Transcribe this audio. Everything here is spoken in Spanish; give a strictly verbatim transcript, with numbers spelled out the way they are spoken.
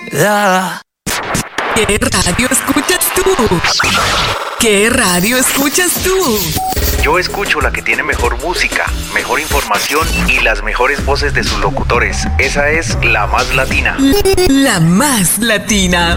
Da. ¿Qué radio escuchas tú? ¿Qué radio escuchas tú? Yo escucho la que tiene mejor música, mejor información y las mejores voces de sus locutores. Esa es La Más Latina. La Más Latina.